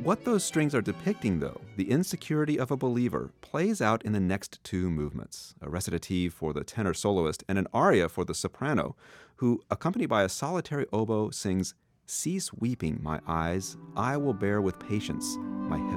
What those strings are depicting, though, the insecurity of a believer, plays out in the next two movements, a recitative for the tenor soloist and an aria for the soprano, who, accompanied by a solitary oboe, sings, "Cease weeping, my eyes, I will bear with patience my